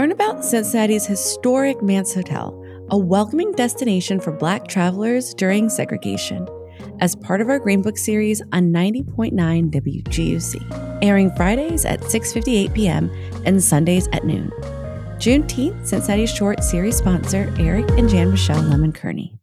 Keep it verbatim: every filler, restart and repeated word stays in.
Learn about Cincinnati's historic Mance Hotel, a welcoming destination for Black travelers during segregation, as part of our Green Book series on ninety point nine W G U C, airing Fridays at six fifty-eight p.m. and Sundays at noon. Juneteenth Cincinnati Short series sponsor Eric and Jan Michelle Lemon Kearney.